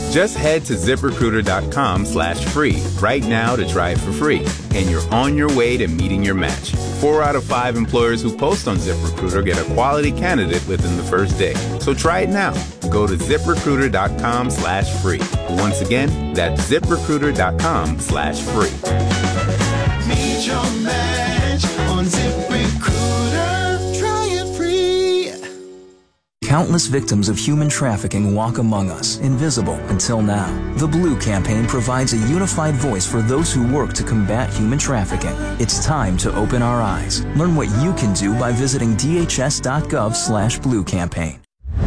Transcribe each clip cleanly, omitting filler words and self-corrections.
Just head to ZipRecruiter.com/free right now to try it for free. And you're on your way to meeting your match. 4 out of 5 employers who post on ZipRecruiter get a quality candidate within the first day. So try it now. Go to ZipRecruiter.com/free. Once again, that's ZipRecruiter.com/free. Meet your match on ZipRecruiter. Try it free. Countless victims of human trafficking walk among us, invisible until now. The Blue Campaign provides a unified voice for those who work to combat human trafficking. It's time to open our eyes. Learn what you can do by visiting dhs.gov/Blue Campaign.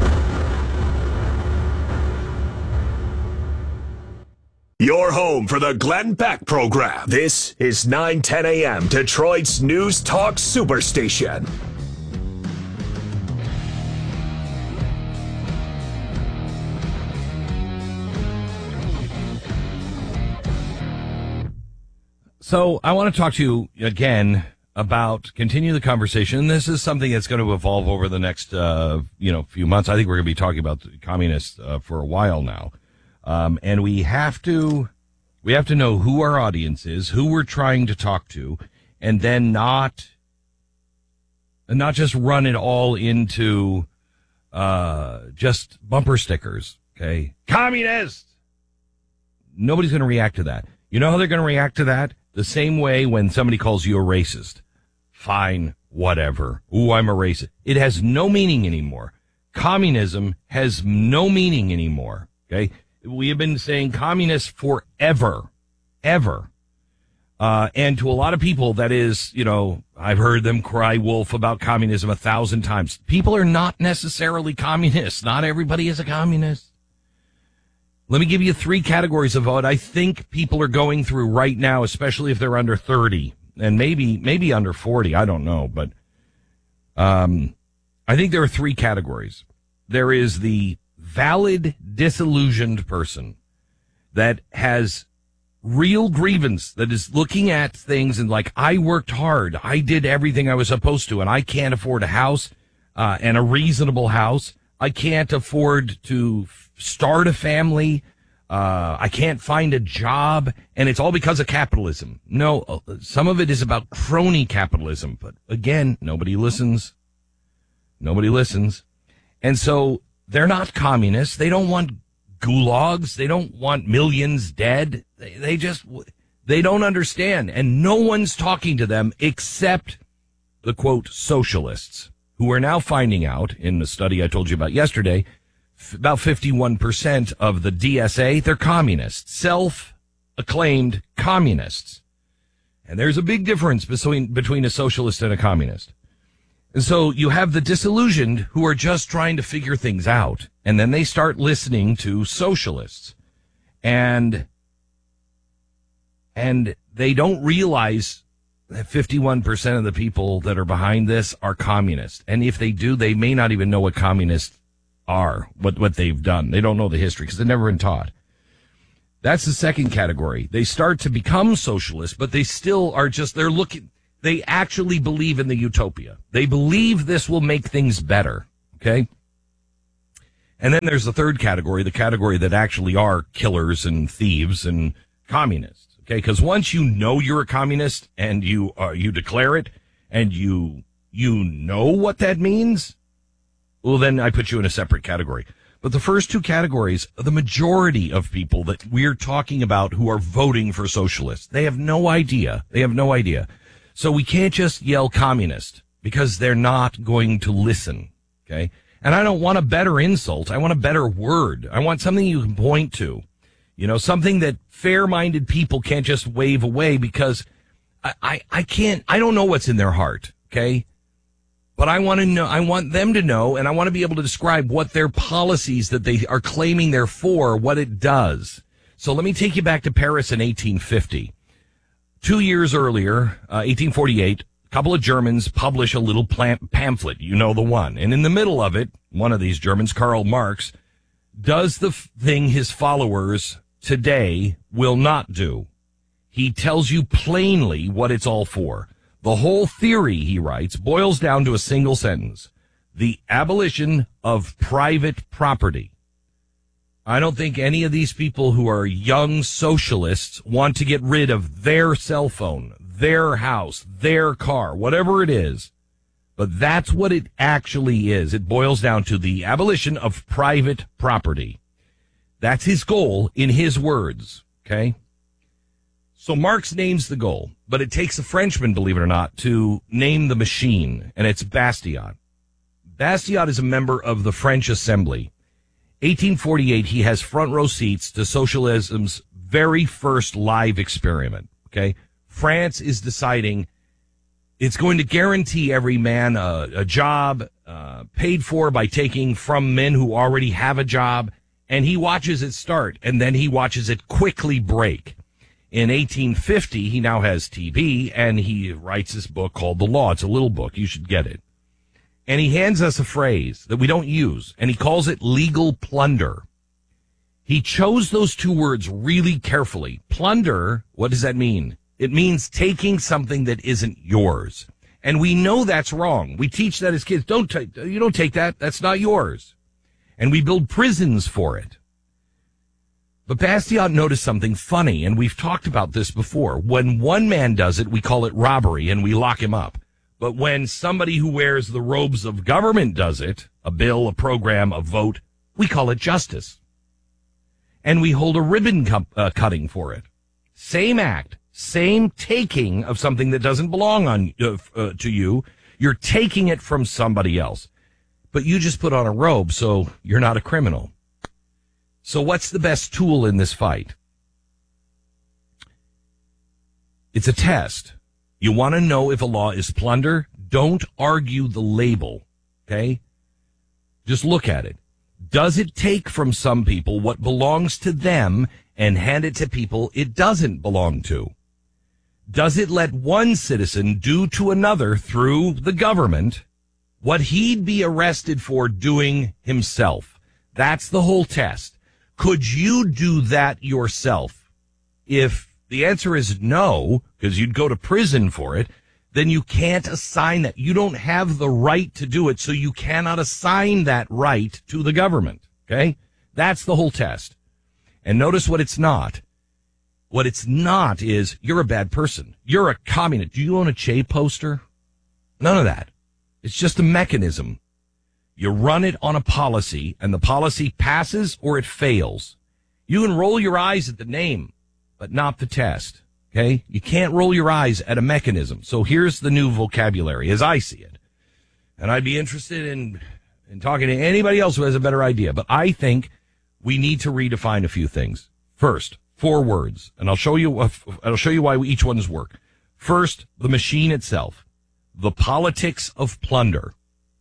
Your home for the Glenn Beck program. This is 910 a.m. Detroit's News Talk Superstation. So I want to talk to you again about continue the conversation. This is something that's going to evolve over the next few months. I think we're going to be talking about the communists for a while now, and we have to know who our audience is, who we're trying to talk to, and then not just run it all into just bumper stickers. Okay, communist. Nobody's going to react to that. You know how they're going to react to that? The same way when somebody calls you a racist. Fine, whatever. Ooh, I'm a racist. It has no meaning anymore. Communism has no meaning anymore. Okay? We have been saying communist forever. Ever. And to a lot of people, that is, I've heard them cry wolf about communism 1,000 times. People are not necessarily communists. Not everybody is a communist. Let me give you 3 categories of what I think people are going through right now, especially if they're under 30 and maybe under 40. I don't know. But I think there are 3 categories. There is the valid, disillusioned person that has real grievance, that is looking at things and like, I worked hard. I did everything I was supposed to, and I can't afford a house and a reasonable house. I can't afford to start a family. I can't find a job, and it's all because of capitalism. No, some of it is about crony capitalism, but again, nobody listens. Nobody listens. And so they're not communists. They don't want gulags. They don't want millions dead. They don't understand. And no one's talking to them except the quote socialists, who are now finding out in the study I told you about yesterday, about 51% of the DSA, they're communists, self-acclaimed communists. And there's a big difference between a socialist and a communist. And so you have the disillusioned who are just trying to figure things out. And then they start listening to socialists. And they don't realize that 51% of the people that are behind this are communists. And if they do, they may not even know what communists are, what they've done. They don't know the history because they've never been taught. That's the second category. They start to become socialists, but they still are they actually believe in the utopia. They believe this will make things better. Okay. And then there's the third category, the category that actually are killers and thieves and communists. Okay. Because once you know you're a communist and you declare it and you know what that means, well, then I put you in a separate category. But the first 2 categories are the majority of people that we're talking about who are voting for socialists. They have no idea. So we can't just yell communist because they're not going to listen. Okay. And I don't want a better insult. I want a better word. I want something you can point to, something that fair-minded people can't just wave away because I don't know what's in their heart. Okay. But I want them to know, and I want to be able to describe what their policies that they are claiming they're for, what it does. So let me take you back to Paris in 1850. 2 years earlier, 1848, a couple of Germans publish a little pamphlet, the one. And in the middle of it, one of these Germans, Karl Marx, does the thing his followers today will not do. He tells you plainly what it's all for. The whole theory, he writes, boils down to a single sentence: the abolition of private property. I don't think any of these people who are young socialists want to get rid of their cell phone, their house, their car, whatever it is. But that's what it actually is. It boils down to the abolition of private property. That's his goal in his words, okay? So Marx names the goal, but it takes a Frenchman, believe it or not, to name the machine, and it's Bastiat. Bastiat is a member of the French Assembly. 1848, he has front row seats to socialism's very first live experiment, okay? France is deciding it's going to guarantee every man a job paid for by taking from men who already have a job, and he watches it start, and then he watches it quickly break. In 1850, he now has TB, and he writes this book called The Law. It's a little book. You should get it. And he hands us a phrase that we don't use, and he calls it legal plunder. He chose those two words really carefully. Plunder, what does that mean? It means taking something that isn't yours. And we know that's wrong. We teach that as kids. You don't take that. That's not yours. And we build prisons for it. But Bastiat noticed something funny, and we've talked about this before. When one man does it, we call it robbery, and we lock him up. But when somebody who wears the robes of government does it, a bill, a program, a vote, we call it justice. And we hold a ribbon cutting for it. Same act, same taking of something that doesn't belong to you. You're taking it from somebody else. But you just put on a robe, so you're not a criminal. So what's the best tool in this fight? It's a test. You want to know if a law is plunder? Don't argue the label, okay? Just look at it. Does it take from some people what belongs to them and hand it to people it doesn't belong to? Does it let one citizen do to another through the government what he'd be arrested for doing himself? That's the whole test. Could you do that yourself? If the answer is no, because you'd go to prison for it, then you can't assign that. You don't have the right to do it, so you cannot assign that right to the government, okay? That's the whole test. And notice what it's not. What it's not is you're a bad person. You're a communist. Do you own a Che poster? None of that. It's just a mechanism. You run it on a policy, and the policy passes or it fails. You can roll your eyes at the name, but not the test, okay? You can't roll your eyes at a mechanism. So here's the new vocabulary as I see it. And I'd be interested in talking to anybody else who has a better idea. But I think we need to redefine a few things. First, 4 words, and I'll show you why each one's work. First, the machine itself, the politics of plunder.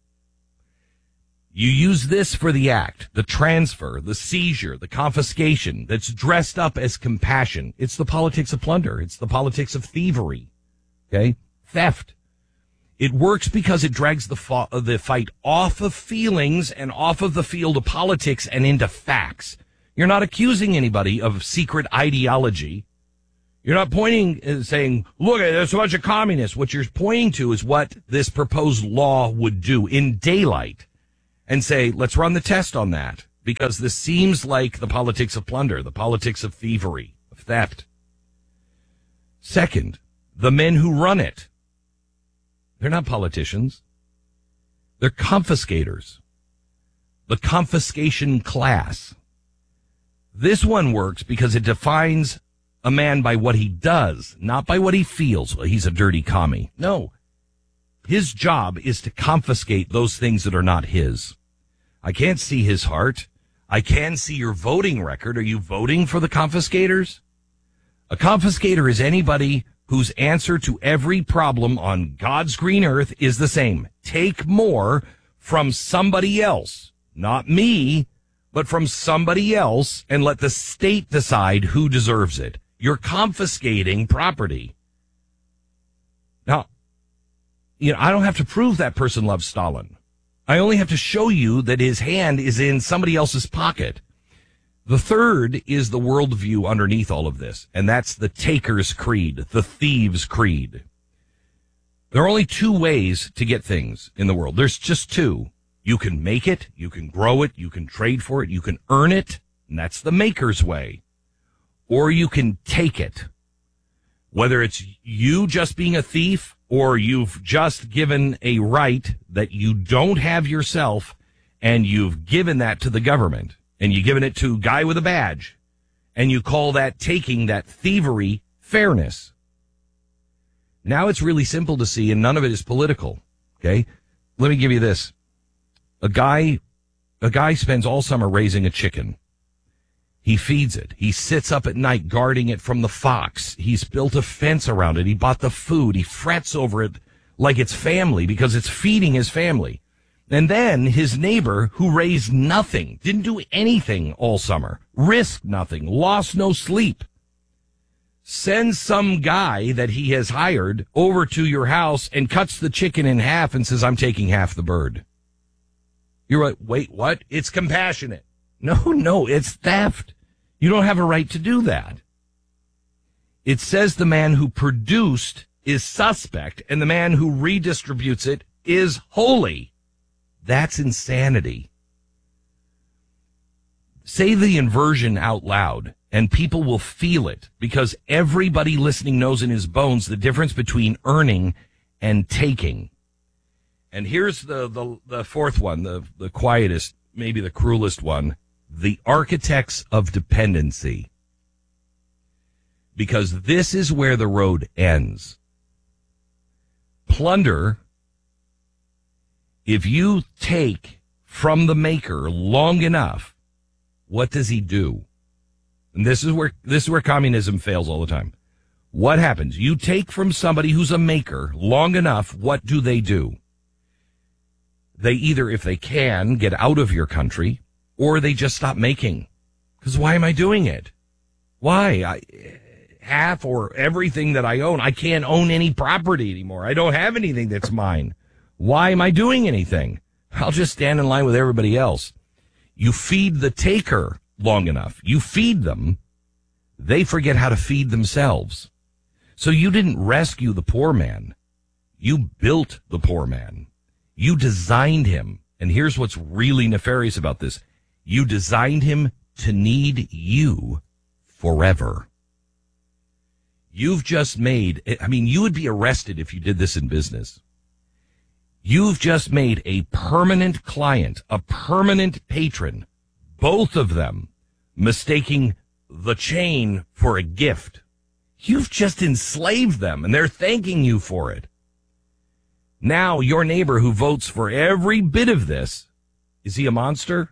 You use this for the act, the transfer, the seizure, the confiscation that's dressed up as compassion. It's the politics of plunder. It's the politics of thievery. Okay? Theft. It works because it drags the fight off of feelings and off of the field of politics and into facts. You're not accusing anybody of secret ideology. You're not pointing and saying, look, there's a bunch of communists. What you're pointing to is what this proposed law would do in daylight. And say, let's run the test on that, because this seems like the politics of plunder, the politics of thievery, of theft. Second, the men who run it. They're not politicians. They're confiscators. The confiscation class. This one works because it defines a man by what he does, not by what he feels. Well, he's a dirty commie. No. His job is to confiscate those things that are not his. I can't see his heart. I can see your voting record. Are you voting for the confiscators? A confiscator is anybody whose answer to every problem on God's green earth is the same. Take more from somebody else. Not me, but from somebody else, and let the state decide who deserves it. You're confiscating property. Now, I don't have to prove that person loves Stalin. I only have to show you that his hand is in somebody else's pocket. The third is the worldview underneath all of this, and that's the taker's creed, the thieves' creed. There are only 2 ways to get things in the world. There's just 2. You can make it, you can grow it, you can trade for it, you can earn it, and that's the maker's way. Or you can take it. Whether it's you just being a thief or you've just given a right that you don't have yourself and you've given that to the government and you've given it to a guy with a badge and you call that taking, that thievery, fairness. Now it's really simple to see and none of it is political. Okay. Let me give you this. A guy spends all summer raising a chicken. He feeds it. He sits up at night guarding it from the fox. He's built a fence around it. He bought the food. He frets over it like it's family because it's feeding his family. And then his neighbor, who raised nothing, didn't do anything all summer, risked nothing, lost no sleep, sends some guy that he has hired over to your house and cuts the chicken in half and says, I'm taking half the bird. You're like, wait, what? It's compassionate. No, it's theft. You don't have a right to do that. It says the man who produced is suspect and the man who redistributes it is holy. That's insanity. Say the inversion out loud and people will feel it because everybody listening knows in his bones the difference between earning and taking. And here's the fourth one, the quietest, maybe the cruelest one. The architects of dependency. Because this is where the road ends. Plunder, if you take from the maker long enough, what does he do? And this is where communism fails all the time. What happens? You take from somebody who's a maker long enough, what do? They either, if they can, get out of your country, or they just stop making. Because why am I doing it? Why? Half or everything that I own, I can't own any property anymore. I don't have anything that's mine. Why am I doing anything? I'll just stand in line with everybody else. You feed the taker long enough. You feed them. They forget how to feed themselves. So you didn't rescue the poor man. You built the poor man. You designed him. And here's what's really nefarious about this. You designed him to need you forever. You've just made, you would be arrested if you did this in business. You've just made a permanent client, a permanent patron, both of them mistaking the chain for a gift. You've just enslaved them and they're thanking you for it. Now your neighbor who votes for every bit of this, is he a monster?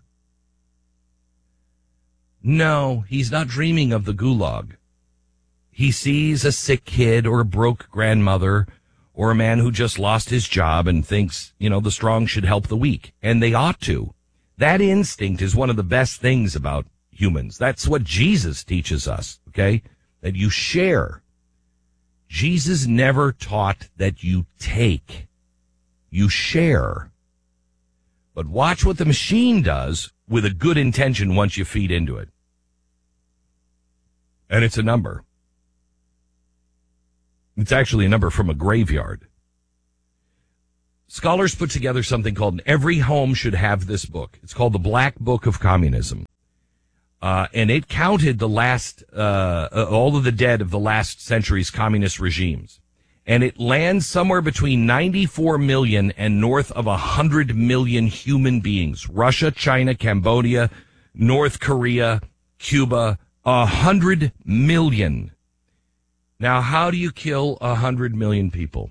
No, he's not dreaming of the gulag. He sees a sick kid or a broke grandmother or a man who just lost his job and thinks, the strong should help the weak. And they ought to. That instinct is one of the best things about humans. That's what Jesus teaches us, okay? That you share. Jesus never taught that you take. You share. But watch what the machine does with a good intention once you feed into it. And it's a number. It's actually a number from a graveyard. Scholars put together something called Every Home Should Have This Book. It's called the Black Book of Communism. And it counted the last, all of the dead of the last century's communist regimes. And it lands somewhere between 94 million and north of 100 million human beings. Russia, China, Cambodia, North Korea, Cuba, 100 million. Now, how do you kill 100 million people?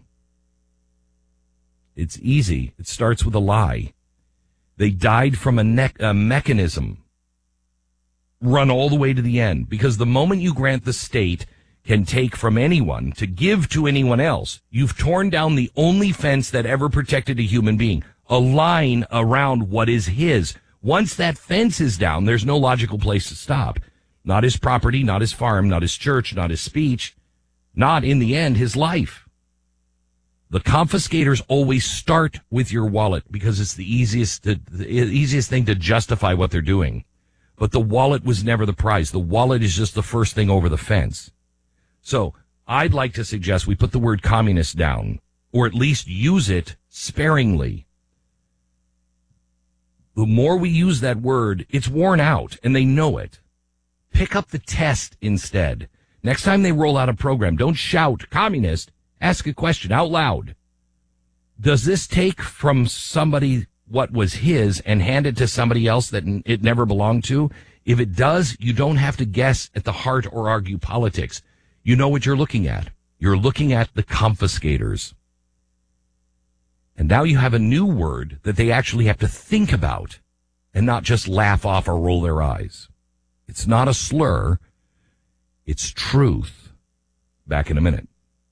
It's easy. It starts with a lie. They died from a mechanism run all the way to the end. Because the moment you grant the state can take from anyone to give to anyone else, you've torn down the only fence that ever protected a human being, a line around what is his. Once that fence is down, there's no logical place to stop. Not his property, not his farm, not his church, not his speech, not, in the end, his life. The confiscators always start with your wallet because it's the easiest thing to justify what they're doing. But the wallet was never the prize. The wallet is just the first thing over the fence. So I'd like to suggest we put the word communist down, or at least use it sparingly. The more we use that word, it's worn out, and they know it. Pick up the test instead. Next time they roll out a program, don't shout, communist. Ask a question out loud. Does this take from somebody what was his and hand it to somebody else that it never belonged to? If it does, you don't have to guess at the heart or argue politics. You know what you're looking at. You're looking at the confiscators. And now you have a new word that they actually have to think about and not just laugh off or roll their eyes. It's not a slur. It's truth. Back in a minute.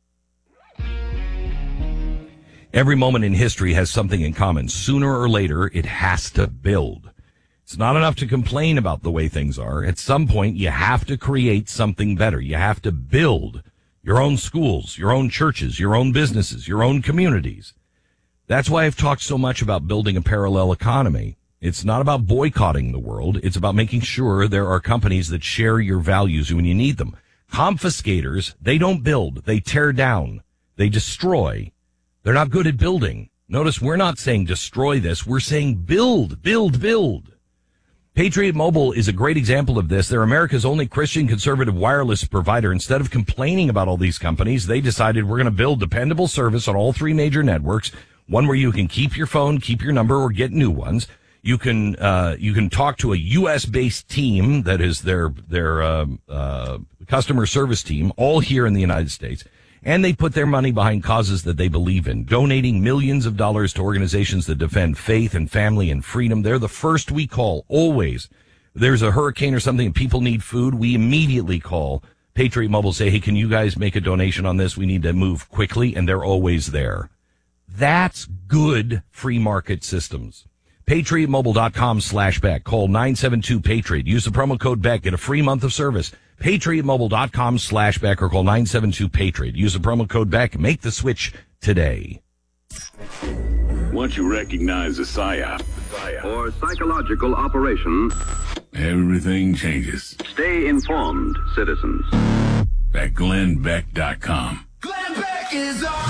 Every moment in history has something in common. Sooner or later, it has to build. It's not enough to complain about the way things are. At some point, you have to create something better. You have to build your own schools, your own churches, your own businesses, your own communities. That's why I've talked so much about building a parallel economy. It's not about boycotting the world. It's about making sure there are companies that share your values when you need them. Confiscators, they don't build. They tear down. They destroy. They're not good at building. Notice we're not saying destroy this. We're saying build, build, build. Patriot Mobile is a great example of this. They're America's only Christian conservative wireless provider. Instead of complaining about all these companies, they decided we're going to build dependable service on all three major networks. One where you can keep your phone, keep your number, or get new ones. You can talk to a U.S.-based team that is their customer service team, all here in the United States. And they put their money behind causes that they believe in, donating millions of dollars to organizations that defend faith and family and freedom. They're the first we call, always. There's a hurricane or something and people need food, we immediately call Patriot Mobile, say, hey, can you guys make a donation on this? We need to move quickly, and they're always there. That's good free market systems. PatriotMobile.com/Beck. Call 972-PATRIOT. Use the promo code Beck. Get a free month of service. PatriotMobile.com/Beck or call 972-PATRIOT. Use the promo code Beck. Make the switch today. Once you recognize a PSYOP or psychological operation, everything changes. Stay informed, citizens. At GlennBeck.com. Glenn Beck is on.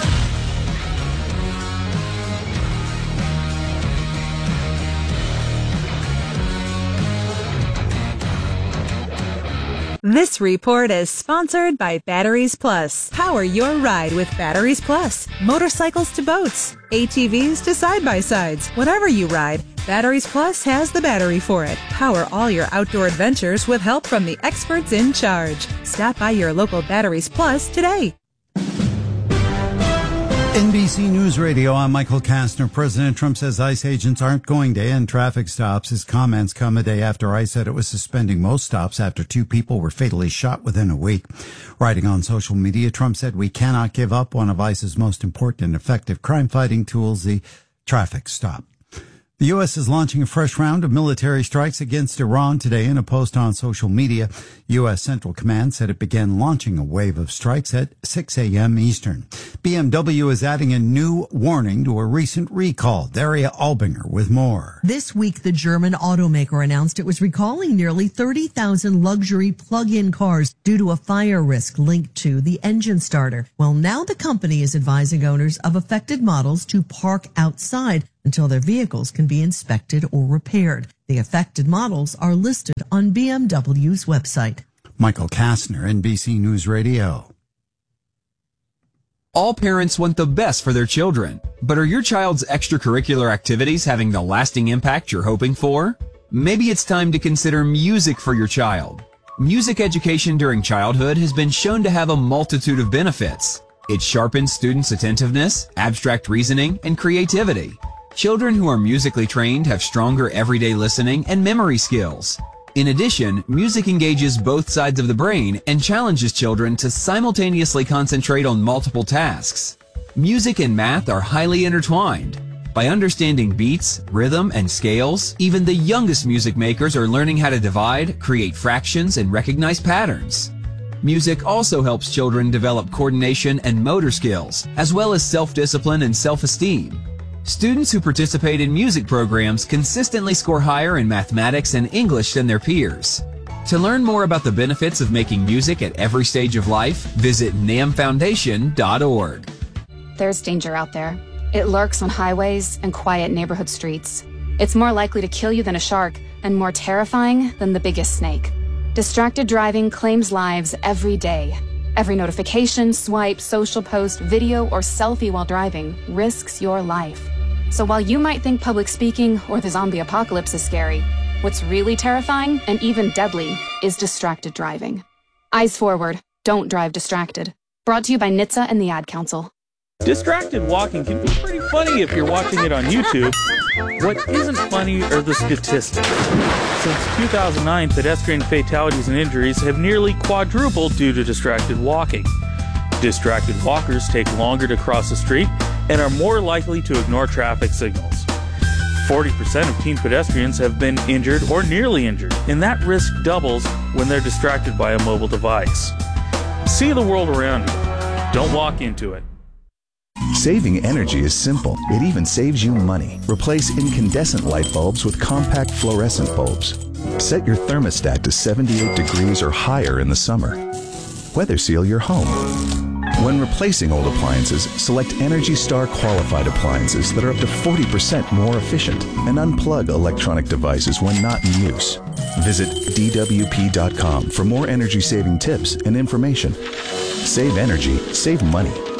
This report is sponsored by Batteries Plus. Power your ride with Batteries Plus. Motorcycles to boats, ATVs to side-by-sides. Whatever you ride, Batteries Plus has the battery for it. Power all your outdoor adventures with help from the experts in charge. Stop by your local Batteries Plus today. NBC News Radio, I'm Michael Kastner. President Trump says ICE agents aren't going to end traffic stops. His comments come a day after ICE said it was suspending most stops after 2 people were fatally shot within a week. Writing on social media, Trump said we cannot give up one of ICE's most important and effective crime-fighting tools, the traffic stop. The U.S. is launching a fresh round of military strikes against Iran today. In a post on social media, U.S. Central Command said it began launching a wave of strikes at 6 a.m. Eastern. BMW is adding a new warning to a recent recall. Daria Albinger with more. This week, the German automaker announced it was recalling nearly 30,000 luxury plug-in cars due to a fire risk linked to the engine starter. Well, now the company is advising owners of affected models to park outside until their vehicles can be inspected or repaired. The affected models are listed on BMW's website. Michael Kastner, NBC News Radio. All parents want the best for their children, but are your child's extracurricular activities having the lasting impact you're hoping for? Maybe it's time to consider music for your child. Music education during childhood has been shown to have a multitude of benefits. It sharpens students' attentiveness, abstract reasoning, and creativity. Children who are musically trained have stronger everyday listening and memory skills. In addition, music engages both sides of the brain and challenges children to simultaneously concentrate on multiple tasks. Music and math are highly intertwined. By understanding beats, rhythm, and scales, even the youngest music makers are learning how to divide, create fractions, and recognize patterns. Music also helps children develop coordination and motor skills, as well as self-discipline and self-esteem. Students who participate in music programs consistently score higher in mathematics and English than their peers. To learn more about the benefits of making music at every stage of life, visit namfoundation.org. There's danger out there. It lurks on highways and quiet neighborhood streets. It's more likely to kill you than a shark, and more terrifying than the biggest snake. Distracted driving claims lives every day. Every notification, swipe, social post, video, or selfie while driving risks your life. So while you might think public speaking or the zombie apocalypse is scary, what's really terrifying and even deadly is distracted driving. Eyes forward. Don't drive distracted. Brought to you by NHTSA and the Ad Council. Distracted walking can be pretty funny if you're watching it on YouTube. What isn't funny are the statistics. Since 2009, pedestrian fatalities and injuries have nearly quadrupled due to distracted walking. Distracted walkers take longer to cross the street and are more likely to ignore traffic signals. 40% of teen pedestrians have been injured or nearly injured, and that risk doubles when they're distracted by a mobile device. See the world around you. Don't walk into it. Saving energy is simple. It even saves you money. Replace incandescent light bulbs with compact fluorescent bulbs. Set your thermostat to 78 degrees or higher in the summer. Weather seal your home. When replacing old appliances, select Energy Star qualified appliances that are up to 40% more efficient and unplug electronic devices when not in use. Visit DWP.com for more energy saving tips and information. Save energy, save money.